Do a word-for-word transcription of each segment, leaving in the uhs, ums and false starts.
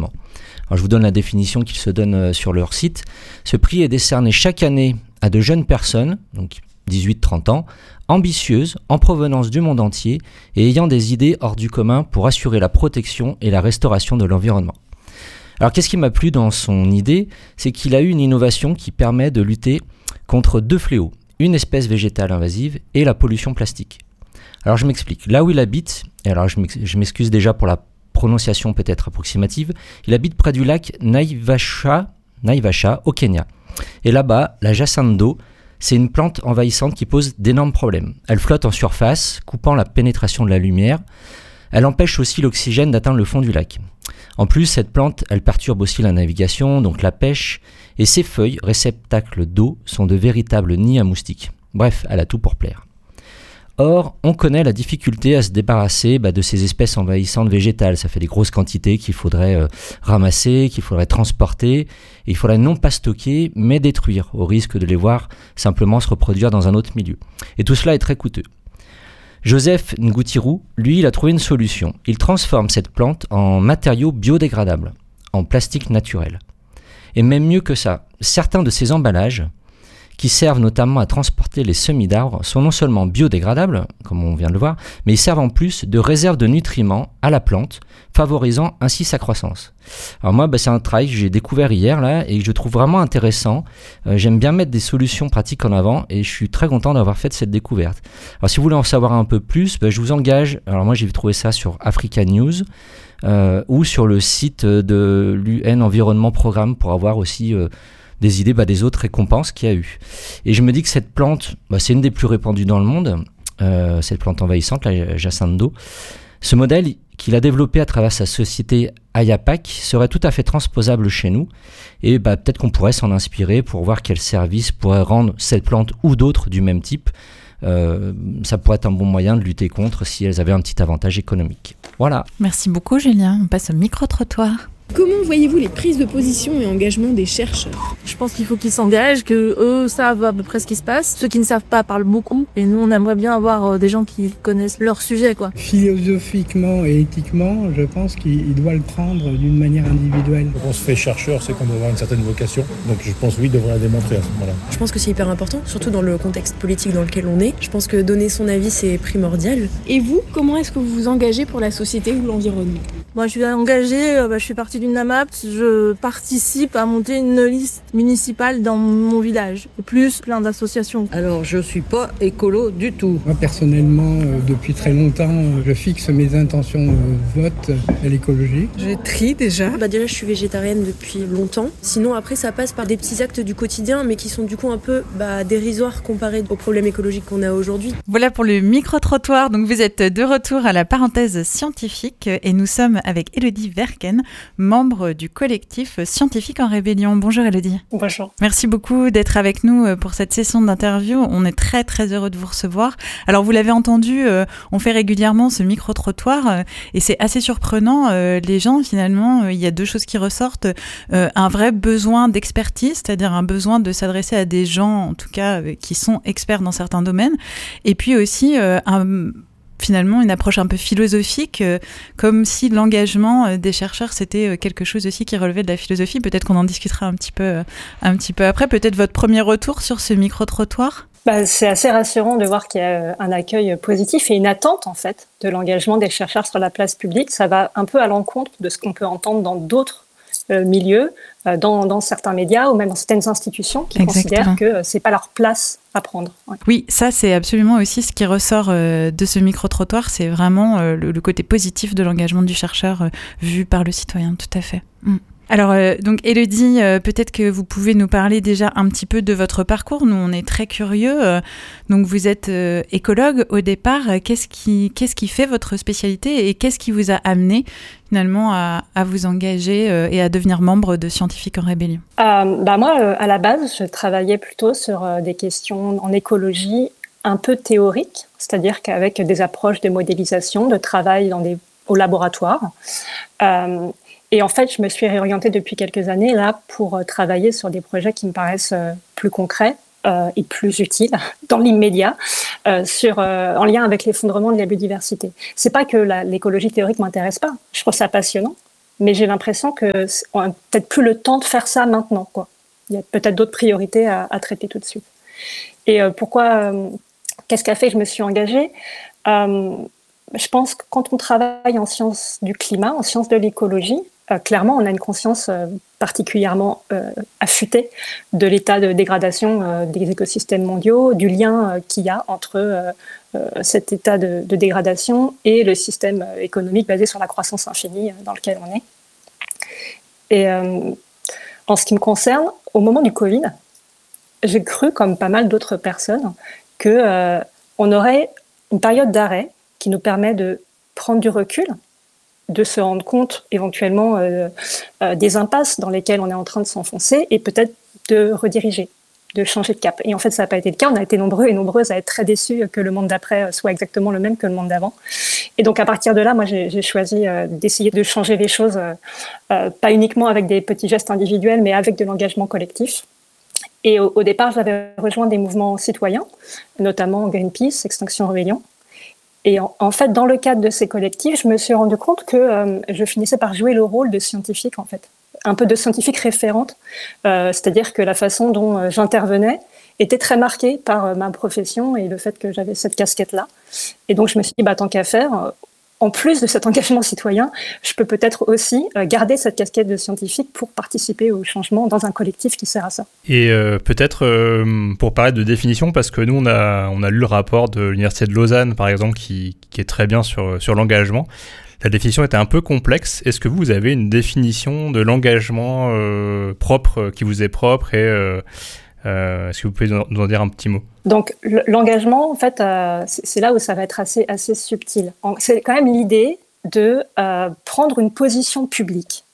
l'environnement. Alors, je vous donne la définition qu'ils se donnent sur leur site. Ce prix est décerné chaque année à de jeunes personnes, donc dix-huit à trente ans, ambitieuses, en provenance du monde entier et ayant des idées hors du commun pour assurer la protection et la restauration de l'environnement. Alors, qu'est-ce qui m'a plu dans son idée ? C'est qu'il a eu une innovation qui permet de lutter contre deux fléaux, une espèce végétale invasive et la pollution plastique. Alors, je m'explique. Là où il habite, et alors je m'excuse déjà pour la prononciation peut-être approximative, il habite près du lac Naivasha, Naivasha au Kenya. Et là-bas, la jacinthe d'eau, c'est une plante envahissante qui pose d'énormes problèmes. Elle flotte en surface, coupant la pénétration de la lumière. Elle empêche aussi l'oxygène d'atteindre le fond du lac. En plus, cette plante, elle perturbe aussi la navigation, donc la pêche, et ses feuilles, réceptacles d'eau, sont de véritables nids à moustiques. Bref, elle a tout pour plaire. Or, on connaît la difficulté à se débarrasser bah, de ces espèces envahissantes végétales. Ça fait des grosses quantités qu'il faudrait euh, ramasser, qu'il faudrait transporter. Et il faudrait non pas stocker, mais détruire, au risque de les voir simplement se reproduire dans un autre milieu. Et tout cela est très coûteux. Joseph Ngutiru, lui, il a trouvé une solution. Il transforme cette plante en matériau biodégradable, en plastique naturel. Et même mieux que ça, certains de ces emballages, qui servent notamment à transporter les semis d'arbres, sont non seulement biodégradables, comme on vient de le voir, mais ils servent en plus de réserve de nutriments à la plante, favorisant ainsi sa croissance. Alors moi, bah, c'est un travail que j'ai découvert hier là, et que je trouve vraiment intéressant. Euh, j'aime bien mettre des solutions pratiques en avant, et je suis très content d'avoir fait cette découverte. Alors si vous voulez en savoir un peu plus, bah, je vous engage, alors moi j'ai trouvé ça sur Africa News, euh, ou sur le site de l'U N Environnement Programme, pour avoir aussi... Euh, des idées bah, des autres récompenses qu'il y a eu. Et je me dis que cette plante, bah, c'est une des plus répandues dans le monde, euh, cette plante envahissante, la jacinthe d'eau. Ce modèle qu'il a développé à travers sa société Ayapac serait tout à fait transposable chez nous, et bah, peut-être qu'on pourrait s'en inspirer pour voir quel service pourrait rendre cette plante ou d'autres du même type. Euh, ça pourrait être un bon moyen de lutter contre si elles avaient un petit avantage économique. Voilà. Merci beaucoup Julien, on passe au micro-trottoir. Comment voyez-vous les prises de position et engagement des chercheurs ? Je pense qu'il faut qu'ils s'engagent, que eux savent à peu près ce qui se passe. Ceux qui ne savent pas parlent beaucoup. Et nous, on aimerait bien avoir des gens qui connaissent leur sujet, quoi. Philosophiquement et éthiquement, je pense qu'il doit le prendre d'une manière individuelle. Quand on se fait chercheur, c'est qu'on doit avoir une certaine vocation. Donc je pense oui, il devrait la démontrer à ce moment-là. Je pense que c'est hyper important, surtout dans le contexte politique dans lequel on est. Je pense que donner son avis, c'est primordial. Et vous, comment est-ce que vous vous engagez pour la société ou l'environnement ? Moi, je suis engagée, euh, bah, je suis partie d'une NAMAPS, je participe à monter une liste municipale dans mon village, et plus plein d'associations. Alors, je suis pas écolo du tout. Moi, personnellement, euh, depuis très longtemps, euh, je fixe mes intentions de vote à l'écologie. Je trie déjà. Bah déjà, je suis végétarienne depuis longtemps. Sinon, après, ça passe par des petits actes du quotidien, mais qui sont du coup un peu bah, dérisoires comparés aux problèmes écologiques qu'on a aujourd'hui. Voilà pour le micro-trottoir. Donc, vous êtes de retour à la parenthèse scientifique, et nous sommes avec Élodie Verken, membre du collectif Scientifiques en Rébellion. Bonjour Élodie. Bonjour. Merci beaucoup d'être avec nous pour cette session d'interview. On est très très heureux de vous recevoir. Alors vous l'avez entendu, on fait régulièrement ce micro-trottoir et c'est assez surprenant. Les gens finalement, il y a deux choses qui ressortent. Un vrai besoin d'expertise, c'est-à-dire un besoin de s'adresser à des gens en tout cas qui sont experts dans certains domaines. Et puis aussi un... finalement une approche un peu philosophique, euh, comme si l'engagement euh, des chercheurs c'était euh, quelque chose aussi qui relevait de la philosophie. Peut-être qu'on en discutera un petit peu, euh, un petit peu après. Peut-être votre premier retour sur ce micro-trottoir ? Bah, c'est assez rassurant de voir qu'il y a un accueil positif et une attente en fait de l'engagement des chercheurs sur la place publique. Ça va un peu à l'encontre de ce qu'on peut entendre dans d'autres euh, milieux, euh, dans, dans certains médias ou même dans certaines institutions qui Exactement. Considèrent que euh, c'est pas leur place à prendre. Ouais. Oui, ça c'est absolument aussi ce qui ressort euh, de ce micro-trottoir, c'est vraiment euh, le, le côté positif de l'engagement du chercheur euh, vu par le citoyen, tout à fait. Mm. Alors, euh, donc Élodie, euh, peut-être que vous pouvez nous parler déjà un petit peu de votre parcours. Nous, on est très curieux. Euh, donc, vous êtes euh, écologue au départ. Qu'est-ce qui, qu'est-ce qui fait votre spécialité et qu'est-ce qui vous a amené finalement à, à vous engager euh, et à devenir membre de Scientifiques en Rébellion ? euh, bah Moi, euh, à la base, je travaillais plutôt sur euh, des questions en écologie un peu théoriques, c'est-à-dire qu'avec des approches de modélisation, de travail dans des, au laboratoire. Euh, Et en fait, je me suis réorientée depuis quelques années là pour euh, travailler sur des projets qui me paraissent euh, plus concrets euh, et plus utiles dans l'immédiat, euh, sur euh, en lien avec l'effondrement de la biodiversité. C'est pas que la, l'écologie théorique m'intéresse pas. Je trouve ça passionnant, mais j'ai l'impression qu'on n'a peut-être plus le temps de faire ça maintenant, quoi. Il y a peut-être d'autres priorités à, à traiter tout de suite. Et euh, pourquoi, euh, qu'est-ce qui a fait que je me suis engagée ? euh, Je pense que quand on travaille en sciences du climat, en sciences de l'écologie, euh, clairement, on a une conscience euh, particulièrement euh, affûtée de l'état de dégradation euh, des écosystèmes mondiaux, du lien euh, qu'il y a entre euh, euh, cet état de, de dégradation et le système économique basé sur la croissance infinie euh, dans lequel on est. Et euh, en ce qui me concerne, au moment du Covid, j'ai cru, comme pas mal d'autres personnes, que euh, on aurait une période d'arrêt qui nous permet de prendre du recul, de se rendre compte éventuellement euh, euh, des impasses dans lesquelles on est en train de s'enfoncer et peut-être de rediriger, de changer de cap. Et en fait, ça n'a pas été le cas. On a été nombreux et nombreuses à être très déçus que le monde d'après soit exactement le même que le monde d'avant. Et donc, à partir de là, moi, j'ai, j'ai choisi euh, d'essayer de changer les choses, euh, euh, pas uniquement avec des petits gestes individuels, mais avec de l'engagement collectif. Et au, au départ, j'avais rejoint des mouvements citoyens, notamment Greenpeace, Extinction Rebellion. Et en, en fait, dans le cadre de ces collectifs, je me suis rendu compte que euh, je finissais par jouer le rôle de scientifique, en fait. Un peu de scientifique référente, euh, c'est-à-dire que la façon dont euh, j'intervenais était très marquée par euh, ma profession et le fait que j'avais cette casquette-là. Et donc, je me suis dit, bah, tant qu'à faire, euh, en plus de cet engagement citoyen, je peux peut-être aussi euh, garder cette casquette de scientifique pour participer au changement dans un collectif qui sert à ça. Et euh, peut-être euh, pour parler de définition, parce que nous, on a, on a lu le rapport de l'Université de Lausanne, par exemple, qui, qui est très bien sur, sur l'engagement. La définition était un peu complexe. Est-ce que vous avez une définition de l'engagement euh, propre, qui vous est propre, et euh, euh, est-ce que vous pouvez nous en dire un petit mot ? Donc l'engagement, en fait, euh, c'est là où ça va être assez, assez subtil. C'est quand même l'idée de euh, prendre une position publique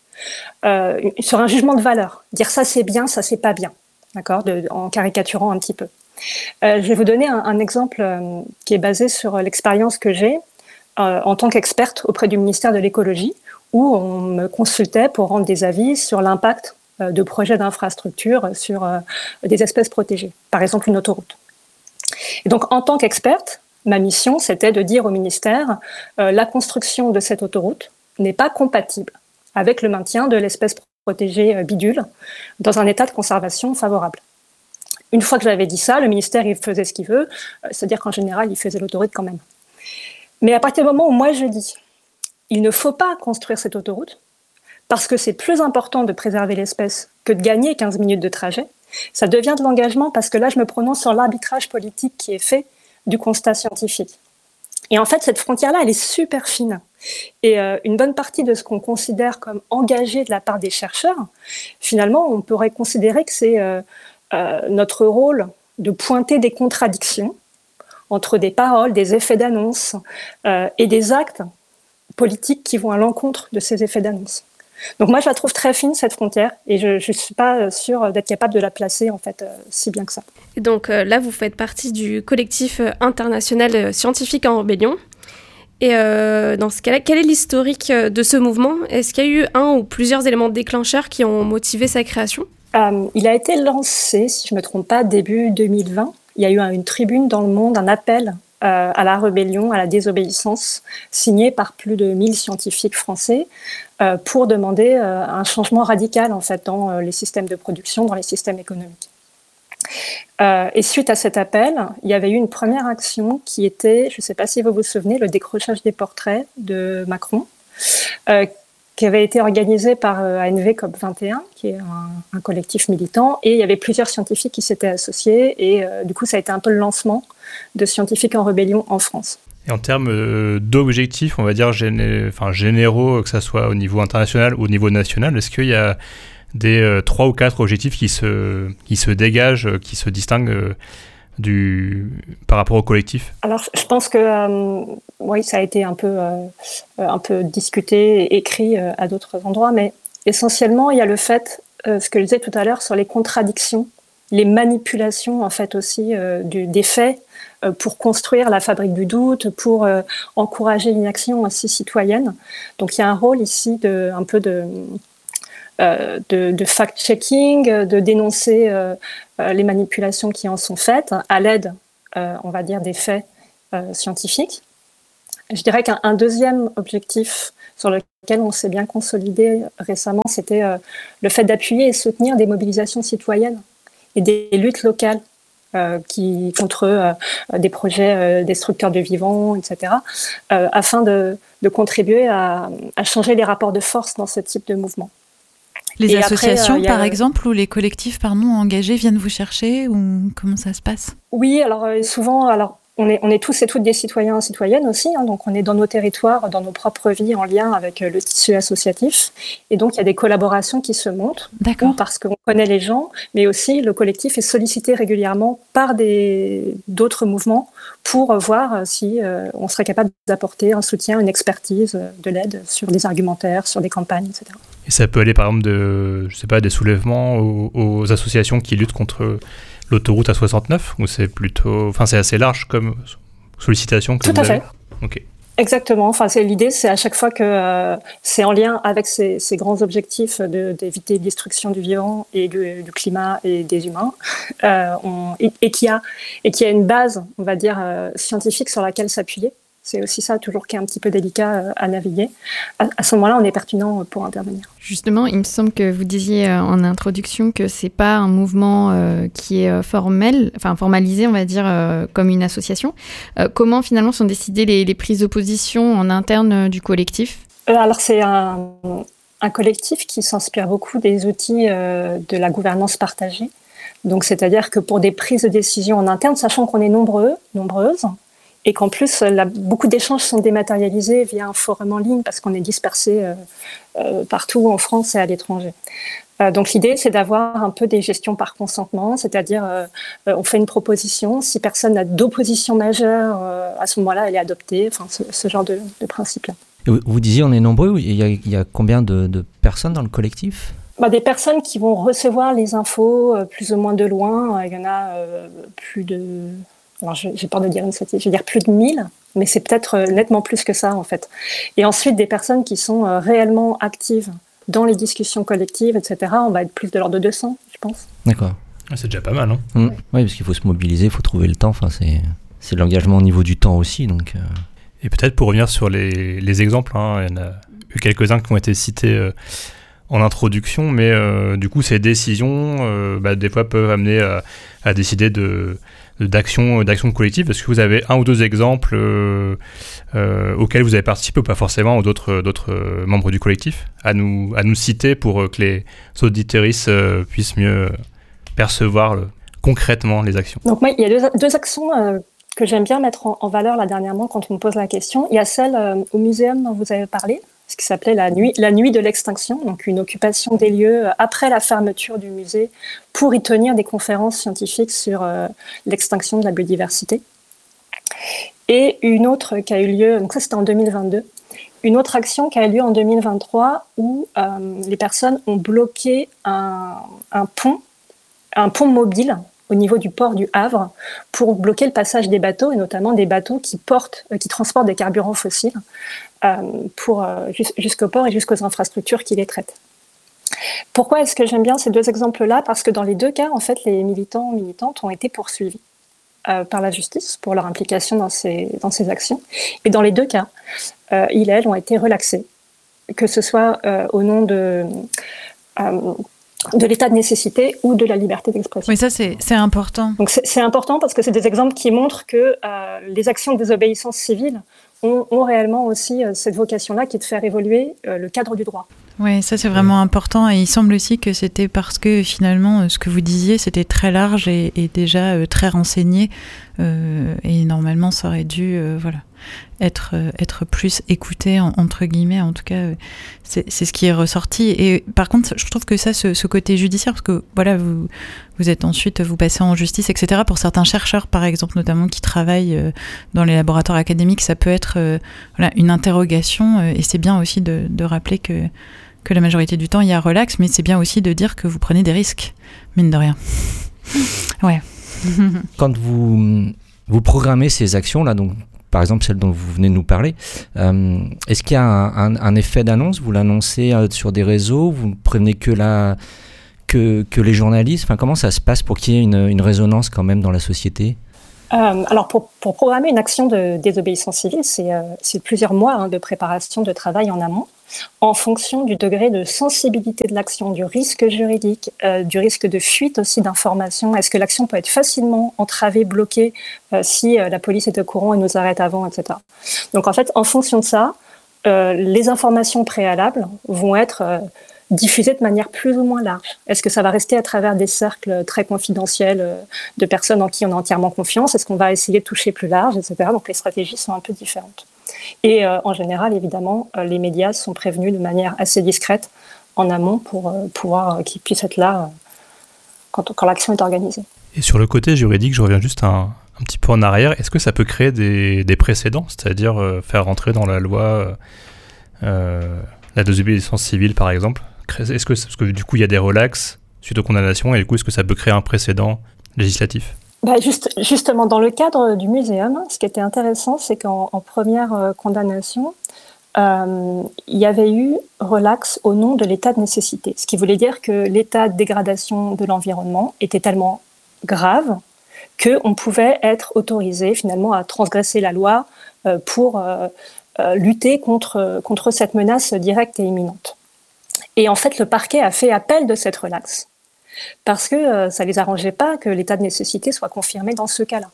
euh, sur un jugement de valeur. Dire ça c'est bien, ça c'est pas bien, d'accord, de, en caricaturant un petit peu. Euh, je vais vous donner un, un exemple euh, qui est basé sur l'expérience que j'ai euh, en tant qu'experte auprès du ministère de l'écologie, où on me consultait pour rendre des avis sur l'impact de projets d'infrastructure sur euh, des espèces protégées, par exemple une autoroute. Et donc, en tant qu'experte, ma mission, c'était de dire au ministère euh, la construction de cette autoroute n'est pas compatible avec le maintien de l'espèce protégée euh, bidule dans un état de conservation favorable. Une fois que j'avais dit ça, le ministère, il faisait ce qu'il veut, euh, c'est-à-dire qu'en général, il faisait l'autoroute quand même. Mais à partir du moment où moi, je dis il ne faut pas construire cette autoroute, parce que c'est plus important de préserver l'espèce que de gagner quinze minutes de trajet, ça devient de l'engagement parce que là, je me prononce sur l'arbitrage politique qui est fait du constat scientifique. Et en fait, cette frontière-là, elle est super fine. Et euh, une bonne partie de ce qu'on considère comme engagé de la part des chercheurs, finalement, on pourrait considérer que c'est euh, euh, notre rôle de pointer des contradictions entre des paroles, des effets d'annonce euh, et des actes politiques qui vont à l'encontre de ces effets d'annonce. Donc moi, je la trouve très fine, cette frontière, et je ne suis pas sûre d'être capable de la placer, en fait, euh, si bien que ça. Et donc euh, là, vous faites partie du collectif international scientifique en rébellion. Et euh, dans ce cas-là, quel est l'historique de ce mouvement ? Est-ce qu'il y a eu un ou plusieurs éléments déclencheurs qui ont motivé sa création ? euh, Il a été lancé, si je ne me trompe pas, début deux mille vingt. Il y a eu une tribune dans le monde, un appel euh, à la rébellion, à la désobéissance, signé par plus de mille scientifiques français, euh, pour demander euh, un changement radical, en fait, dans euh, les systèmes de production, dans les systèmes économiques. Euh, et suite à cet appel, il y avait eu une première action qui était, je ne sais pas si vous vous souvenez, le décrochage des portraits de Macron, euh, qui avait été organisé par euh, A N V COP vingt et un, qui est un, un collectif militant, et il y avait plusieurs scientifiques qui s'étaient associés, et euh, du coup ça a été un peu le lancement de Scientifiques en rébellion en France. Et en termes euh, d'objectifs, on va dire géné- enfin, généraux, que ce soit au niveau international ou au niveau national, est-ce qu'il y a des euh, trois ou quatre objectifs qui se, qui se dégagent, euh, qui se distinguent euh, du, par rapport au collectif ? Alors, je pense que euh, oui, ça a été un peu, euh, un peu discuté et écrit euh, à d'autres endroits, mais essentiellement, il y a le fait, euh, ce que je disais tout à l'heure, sur les contradictions, les manipulations, en fait, aussi, euh, du, des faits, euh, pour construire la fabrique du doute, pour euh, encourager une action aussi citoyenne. Donc, il y a un rôle ici de, un peu de... Euh, de, de fact-checking, de dénoncer euh, euh, les manipulations qui en sont faites à l'aide, euh, on va dire, des faits euh, scientifiques. Je dirais qu'un un deuxième objectif sur lequel on s'est bien consolidé récemment, c'était euh, le fait d'appuyer et soutenir des mobilisations citoyennes et des luttes locales euh, qui, contre euh, des projets euh, destructeurs de vivants, et cetera, euh, afin de, de contribuer à, à changer les rapports de force dans ce type de mouvement. Les et associations, après, euh, par a... exemple, ou les collectifs pardon, engagés viennent vous chercher, ou comment ça se passe ? Oui, alors euh, souvent... alors On est, on est tous et toutes des citoyens et citoyennes aussi, hein, donc on est dans nos territoires, dans nos propres vies en lien avec euh, le tissu associatif. Et donc il y a des collaborations qui se montent, D'accord. parce qu'on connaît les gens, mais aussi le collectif est sollicité régulièrement par des, d'autres mouvements pour voir si euh, on serait capable d'apporter un soutien, une expertise, euh, de l'aide sur des argumentaires, sur des campagnes, et cetera. Et ça peut aller par exemple de, je sais pas, des soulèvements aux, aux associations qui luttent contre l'autoroute A soixante-neuf, ou c'est plutôt, enfin c'est assez large comme sollicitation que Tout vous à avez. fait. Ok. Exactement. Enfin, c'est l'idée, c'est à chaque fois que euh, c'est en lien avec ces, ces grands objectifs de, d'éviter la destruction du vivant et du, du climat et des humains, euh, on, et, et qu'il y a et qu'il y a une base, on va dire euh, scientifique sur laquelle s'appuyer. C'est aussi ça, toujours qui est un petit peu délicat à naviguer. À, à ce moment-là, on est pertinent pour intervenir. Justement, il me semble que vous disiez en introduction que c'est pas un mouvement euh, qui est formel, enfin formalisé, on va dire, euh, comme une association. Euh, comment finalement sont décidées les, les prises de position en interne du collectif ? euh, Alors c'est un, un collectif qui s'inspire beaucoup des outils euh, de la gouvernance partagée. Donc c'est-à-dire que pour des prises de décision en interne, sachant qu'on est nombreux, nombreuses, et qu'en plus, là, beaucoup d'échanges sont dématérialisés via un forum en ligne parce qu'on est dispersés euh, euh, partout en France et à l'étranger. Euh, donc l'idée, c'est d'avoir un peu des gestions par consentement, c'est-à-dire euh, euh, on fait une proposition, si personne n'a d'opposition majeure, euh, à ce moment-là, elle est adoptée, enfin ce, ce genre de, de principe-là. Et vous, vous disiez on est nombreux, il y a, il y a combien de, de personnes dans le collectif ? Bah, des personnes qui vont recevoir les infos euh, plus ou moins de loin, il y en a euh, plus de... Alors, j'ai peur de dire une sottise, je vais dire plus de mille, mais c'est peut-être nettement plus que ça, en fait. Et ensuite, des personnes qui sont réellement actives dans les discussions collectives, et cetera. On va être plus de l'ordre de deux cents, je pense. D'accord. C'est déjà pas mal, hein. Mmh. Oui, parce qu'il faut se mobiliser, il faut trouver le temps. Enfin, c'est, c'est de l'engagement au niveau du temps aussi. Donc, euh... Et peut-être pour revenir sur les, les exemples, hein, il y en a eu quelques-uns qui ont été cités euh, en introduction, mais euh, du coup, ces décisions, euh, bah, des fois, peuvent amener à, à décider de... D'action, d'action collective. Est-ce que vous avez un ou deux exemples euh, euh, auxquels vous avez participé ou pas forcément, ou d'autres, d'autres euh, membres du collectif à nous, à nous citer pour euh, que les auditeuristes euh, puissent mieux percevoir euh, concrètement les actions? Donc moi, il y a deux, deux actions euh, que j'aime bien mettre en, en valeur là dernièrement quand on me pose la question. Il y a celle euh, au muséum dont vous avez parlé, ce qui s'appelait la nuit, la nuit de l'extinction, donc une occupation des lieux après la fermeture du musée pour y tenir des conférences scientifiques sur euh, l'extinction de la biodiversité. Et une autre qui a eu lieu, donc ça c'était en deux mille vingt-deux, une autre action qui a eu lieu en deux mille vingt-trois où euh, les personnes ont bloqué un, un pont, un pont mobile au niveau du port du Havre pour bloquer le passage des bateaux, et notamment des bateaux qui portent, euh, qui transportent des carburants fossiles euh, pour, euh, jusqu'au port et jusqu'aux infrastructures qui les traitent. Pourquoi est-ce que j'aime bien ces deux exemples-là ? Parce que dans les deux cas, en fait, les militants et militantes ont été poursuivis euh, par la justice pour leur implication dans ces, dans ces actions. Et dans les deux cas, euh, ils et elles ont été relaxés, que ce soit euh, au nom de... Euh, de l'état de nécessité ou de la liberté d'expression. Oui, ça c'est, c'est important. Donc c'est, c'est important parce que c'est des exemples qui montrent que euh, les actions de désobéissance civile ont, ont réellement aussi euh, cette vocation-là qui est de faire évoluer euh, le cadre du droit. Oui, ça c'est vraiment important, et il semble aussi que c'était parce que finalement ce que vous disiez c'était très large et, et déjà euh, très renseigné, euh, et normalement ça aurait dû euh, voilà, être, euh, être plus écouté en, entre guillemets, en tout cas euh, c'est, c'est ce qui est ressorti. Et par contre je trouve que ça, ce, ce côté judiciaire, parce que voilà, vous, vous êtes ensuite, vous passez en justice, et cetera. Pour certains chercheurs par exemple, notamment qui travaillent euh, dans les laboratoires académiques, ça peut être euh, voilà, une interrogation, euh, et c'est bien aussi de, de rappeler que que la majorité du temps, il y a relax, mais c'est bien aussi de dire que vous prenez des risques, mine de rien. Ouais. Quand vous, vous programmez ces actions-là, donc par exemple celle dont vous venez de nous parler, euh, est-ce qu'il y a un, un, un effet d'annonce ? Vous l'annoncez euh, sur des réseaux ? Vous ne prévenez que, la, que, que les journalistes ? Enfin, comment ça se passe pour qu'il y ait une, une résonance quand même dans la société ? Euh, alors, pour, pour programmer une action de désobéissance civile, c'est, euh, c'est plusieurs mois hein, de préparation de travail en amont, en fonction du degré de sensibilité de l'action, du risque juridique, euh, du risque de fuite aussi d'informations. Est-ce que l'action peut être facilement entravée, bloquée, euh, si euh, la police est au courant et nous arrête avant, et cetera. Donc, en fait, en fonction de ça, euh, les informations préalables vont être euh, diffusées de manière plus ou moins large. Est-ce que ça va rester à travers des cercles très confidentiels euh, de personnes en qui on a entièrement confiance? Est-ce qu'on va essayer de toucher plus large, et cetera. Donc les stratégies sont un peu différentes. Et euh, en général, évidemment, euh, les médias sont prévenus de manière assez discrète en amont pour euh, pouvoir euh, qu'ils puissent être là euh, quand, quand l'action est organisée. Et sur le côté juridique, je reviens juste un, un petit peu en arrière. Est-ce que ça peut créer des, des précédents, c'est-à-dire euh, faire rentrer dans la loi euh, euh, la désobéissance civile, par exemple? Est-ce que, parce que du coup, il y a des relax suite aux condamnations, et du coup, est-ce que ça peut créer un précédent législatif? Bah juste, justement, dans le cadre du muséum, ce qui était intéressant, c'est qu'en en première euh, condamnation, euh, il y avait eu relax au nom de l'état de nécessité, ce qui voulait dire que l'état de dégradation de l'environnement était tellement grave qu'on pouvait être autorisé finalement à transgresser la loi euh, pour euh, euh, lutter contre, contre cette menace directe et imminente. Et en fait, le parquet a fait appel de cette relaxe, parce que euh, ça ne les arrangeait pas que l'état de nécessité soit confirmé dans ce cas-là.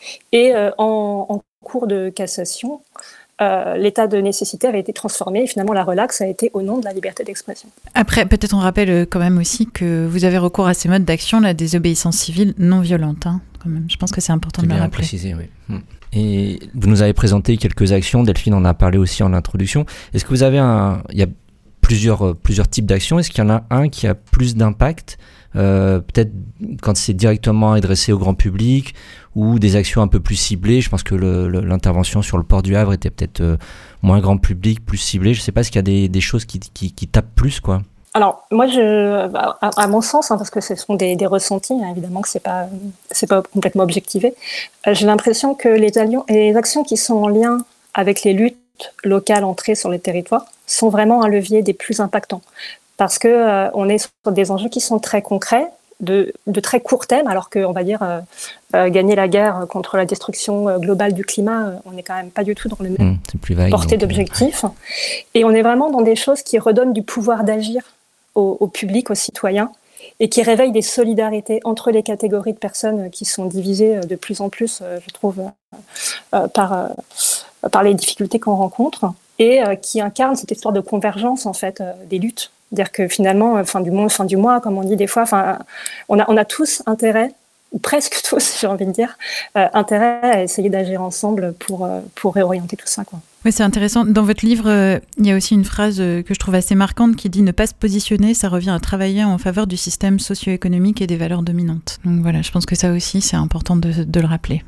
Et euh, en, en cours de cassation, euh, l'état de nécessité avait été transformé, et finalement la relaxe a été au nom de la liberté d'expression. Après, peut-être on rappelle quand même aussi que vous avez recours à ces modes d'action, la désobéissance civile non violente, hein, quand même. Je pense que c'est important c'est de le bien rappeler. Préciser, oui. Et vous nous avez présenté quelques actions, Delphine en a parlé aussi en introduction. Est-ce que vous avez un... Il y a plusieurs, plusieurs types d'actions. Est-ce qu'il y en a un qui a plus d'impact, euh, peut-être quand c'est directement adressé au grand public, ou des actions un peu plus ciblées? Je pense que le, le, l'intervention sur le port du Havre était peut-être euh, moins grand public, plus ciblée. Je ne sais pas, est-ce qu'il y a des, des choses qui, qui, qui tapent plus, quoi? Alors, moi, je, à, à mon sens, hein, parce que ce sont des, des ressentis, hein, évidemment que ce n'est pas, c'est pas complètement objectivé, euh, j'ai l'impression que les, allions, les actions qui sont en lien avec les luttes locales entrées sur les territoires sont vraiment un levier des plus impactants. Parce qu'on euh, est sur des enjeux qui sont très concrets, de, de très court terme, alors qu'on va dire euh, euh, gagner la guerre contre la destruction euh, globale du climat, euh, on n'est quand même pas du tout dans le même mmh, portée donc, d'objectifs. Euh, et on est vraiment dans des choses qui redonnent du pouvoir d'agir au, au public, aux citoyens, et qui réveillent des solidarités entre les catégories de personnes qui sont divisées de plus en plus, euh, je trouve, euh, par, euh, par les difficultés qu'on rencontre, et euh, qui incarnent cette histoire de convergence en fait, euh, des luttes. C'est-à-dire que finalement, fin du mois, fin du mois, comme on dit des fois, enfin, on a, on a tous intérêt, ou presque tous, j'ai envie de dire, euh, intérêt à essayer d'agir ensemble pour, euh, pour réorienter tout ça, quoi. Oui, c'est intéressant. Dans votre livre, euh, il y a aussi une phrase euh, que je trouve assez marquante qui dit « Ne pas se positionner, ça revient à travailler en faveur du système socio-économique et des valeurs dominantes ». Donc voilà, je pense que ça aussi, c'est important de, de le rappeler.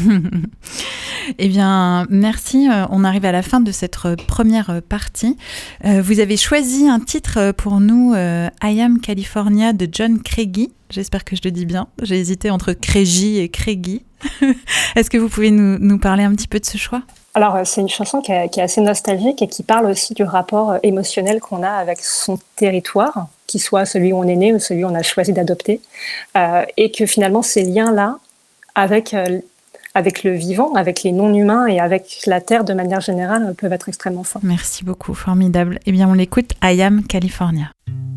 Eh bien, merci. On arrive à la fin de cette première partie. Euh, vous avez choisi un titre pour nous, euh, « I Am California » de John Craigie. J'espère que je le dis bien. J'ai hésité entre Craigie et Craigie. Est-ce que vous pouvez nous, nous parler un petit peu de ce choix ? Alors, c'est une chanson qui est, qui est assez nostalgique et qui parle aussi du rapport émotionnel qu'on a avec son territoire, qu'il soit celui où on est né ou celui où on a choisi d'adopter, euh, et que finalement, ces liens-là, avec, euh, avec le vivant, avec les non-humains et avec la Terre de manière générale, peuvent être extrêmement forts. Merci beaucoup, formidable. Eh bien, on l'écoute, I Am California.